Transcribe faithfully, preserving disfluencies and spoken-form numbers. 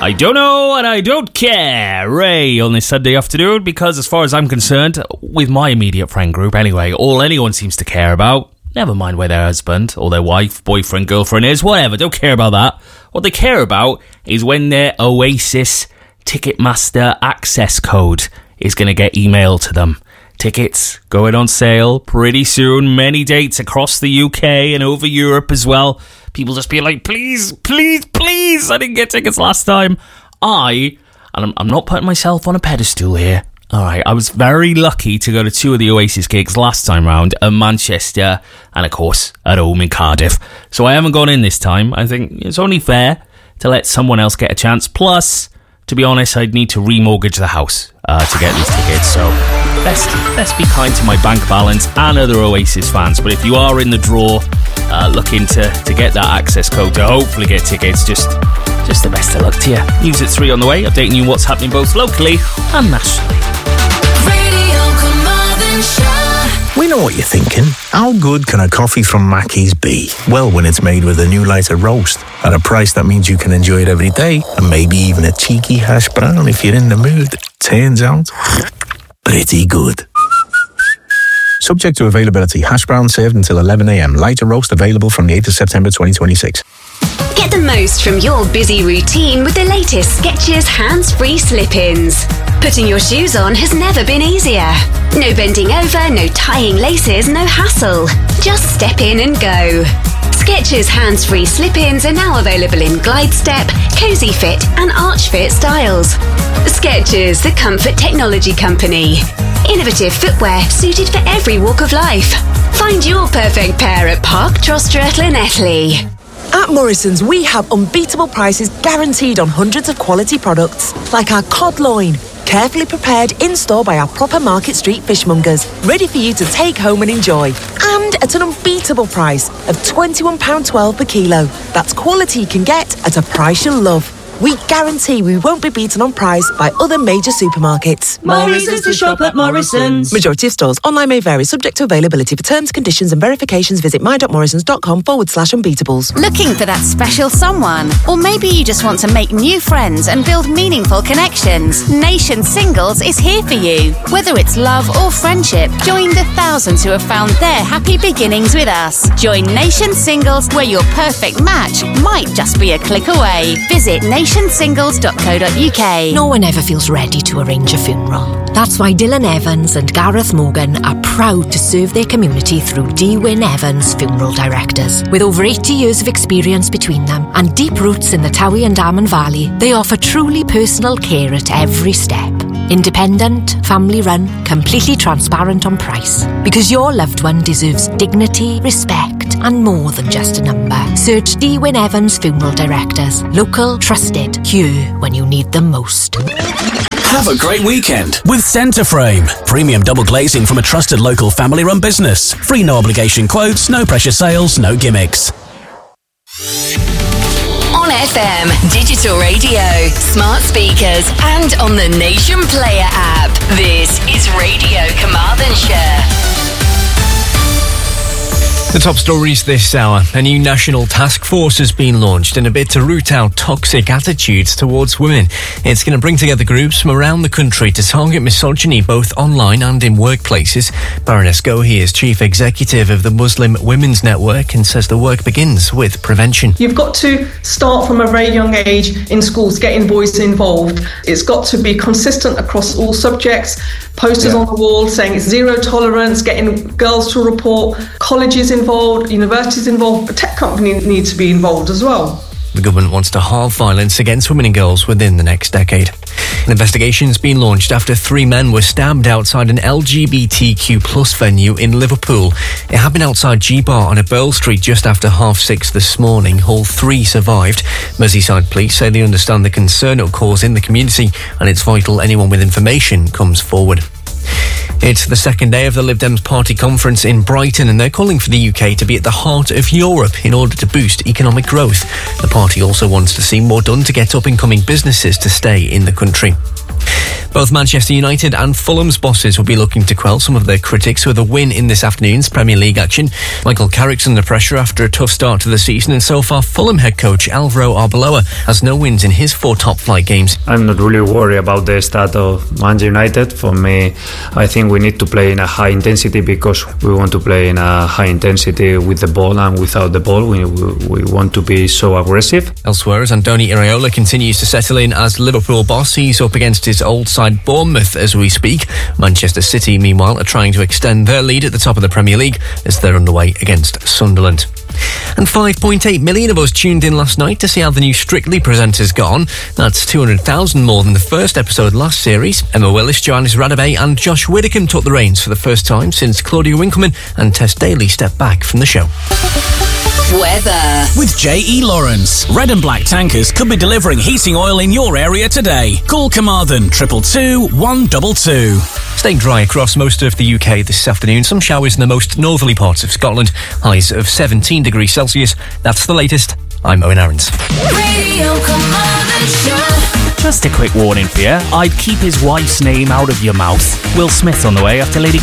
I don't know and I don't care, Ray, on this Sunday afternoon, because as far as I'm concerned, with my immediate friend group anyway, all anyone seems to care about, never mind where their husband or their wife, boyfriend, girlfriend is, whatever, don't care about that. What they care about is when their Oasis Ticketmaster access code is going to get emailed to them. Tickets going on sale pretty soon, many dates across the U K and over Europe as well. People just be like, please, please, please, I didn't get tickets last time. I, and I'm, I'm not putting myself on a pedestal here, alright, I was very lucky to go to two of the Oasis gigs last time round at Manchester and of course at home in Cardiff. So I haven't gone in this time. I think it's only fair to let someone else get a chance. Plus, to be honest, I'd need to remortgage the house uh, to get these tickets. So let's, let's be kind to my bank balance and other Oasis fans. But if you are in the draw, uh, looking to, to get that access code to hopefully get tickets, just just the best of luck to you. News at three on the way, updating you what's happening both locally and nationally. Radio Carmarthenshire. We know what you're thinking. How good can a coffee from Mackey's be? Well, when it's made with a new lighter roast at a price that means you can enjoy it every day, and maybe even a cheeky hash brown if you're in the mood. Turns out, pretty good. Subject to availability. Hash brown served until eleven a.m. Lighter roast available from the eighth of September twenty twenty-six. Get the most from your busy routine with the latest Skechers hands-free slip-ins. Putting your shoes on has never been easier. No bending over, no tying laces, no hassle. Just step in and go. Skechers hands-free slip-ins are now available in Glide Step, Cozy Fit and Arch Fit styles. Skechers, the comfort technology company. Innovative footwear suited for every walk of life. Find your perfect pair at Park Trostre Llanelli. At Morrison's, we have unbeatable prices guaranteed on hundreds of quality products, like our cod loin, carefully prepared in-store by our proper Market Street fishmongers, ready for you to take home and enjoy. And at an unbeatable price of twenty-one pounds twelve per kilo. That's quality you can get at a price you'll love. We guarantee we won't be beaten on price by other major supermarkets. Morrison's to shop at Morrison's. Majority of stores. Online may vary, subject to availability. For terms, conditions and verifications, visit my.morrisons.com forward slash unbeatables. Looking for that special someone? Or maybe you just want to make new friends and build meaningful connections? Nation Singles is here for you. Whether it's love or friendship, join the thousands who have found their happy beginnings with us. Join Nation Singles, where your perfect match might just be a click away. Visit nation singles dot co dot uk. No one ever feels ready to arrange a funeral. That's why Dylan Evans and Gareth Morgan are proud to serve their community through D. Wyn Evans Funeral Directors. With over eighty years of experience between them and deep roots in the Towie and Darman Valley, they offer truly personal care at every step. Independent, family-run, completely transparent on price. Because your loved one deserves dignity, respect, and more than just a number. Search D. Wyn Evans Funeral Directors. Local, trusted, here when you need them most. Have a great weekend with Centreframe. Premium double glazing from a trusted local family-run business. Free no obligation quotes, no pressure sales, no gimmicks. On F M, digital radio, smart speakers, and on the Nation Player app. This is Radio Carmarthenshire. The top stories this hour. A new national task force has been launched in a bid to root out toxic attitudes towards women. It's going to bring together groups from around the country to target misogyny both online and in workplaces. Baroness Gohi is Chief Executive of the Muslim Women's Network and says the work begins with prevention. You've got to start from a very young age in schools, getting boys involved. It's got to be consistent across all subjects. Posters yeah. on the wall saying it's zero tolerance, getting girls to report, colleges involved, universities involved, but tech companies need to be involved as well. The government wants to halve violence against women and girls within the next decade. An investigation's been launched after three men were stabbed outside an L G B T Q plus venue in Liverpool. It happened outside G-Bar on a Burl Street just after half six this morning. All three survived. Merseyside police say they understand the concern it'll cause in the community, and it's vital anyone with information comes forward. It's the second day of the Lib Dems party conference in Brighton, and they're calling for the U K to be at the heart of Europe in order to boost economic growth. The party also wants to see more done to get up-and-coming businesses to stay in the country. Both Manchester United and Fulham's bosses will be looking to quell some of their critics with a win in this afternoon's Premier League action. Michael Carrick's under pressure after a tough start to the season, and so far Fulham head coach Alvaro Arbeloa has no wins in his four top-flight games. I'm not really worried about the start of Manchester United. For me, I think we need to play in a high intensity because we want to play in a high intensity with the ball and without the ball. We, we, we want to be so aggressive. Elsewhere, as Andoni Iraola continues to settle in as Liverpool boss, he's up against his old side Bournemouth as we speak. Manchester City, meanwhile, are trying to extend their lead at the top of the Premier League as they're underway against Sunderland. And five point eight million of us tuned in last night to see how the new Strictly presenters got on. That's two hundred thousand more than the first episode last series. Emma Willis, Johannes Radebe and Josh Widdicombe took the reins for the first time since Claudia Winkleman and Tess Daly stepped back from the show. Weather. With J E Lawrence. Red and black tankers could be delivering heating oil in your area today. Call Carmarthen triple two one two two. Staying dry across most of the U K this afternoon. Some showers in the most northerly parts of Scotland. Highs of seventeen degrees Celsius. That's the latest. I'm Owen Aarons. Radio Carmarthen Show. Just a quick warning for you. I'd keep his wife's name out of your mouth. Will Smith on the way after Lady